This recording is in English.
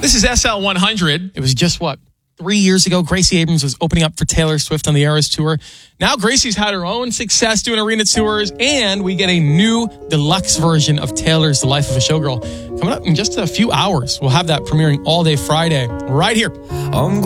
This is SL 100. It was just 3 years ago, Gracie Abrams was opening up for Taylor Swift on the Eras Tour. Now Gracie's had her own success doing arena tours, and we get a new deluxe version of Taylor's The Life of a Showgirl coming up in just a few hours. We'll have that premiering all day Friday right here.